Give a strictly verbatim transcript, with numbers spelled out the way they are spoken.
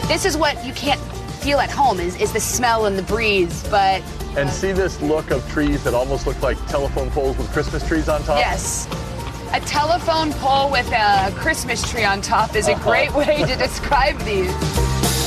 this is what you can't feel at home, is, is the smell and the breeze, but... And see this look of trees that almost look like telephone poles with Christmas trees on top? Yes. A telephone pole with a Christmas tree on top is a great way to describe these.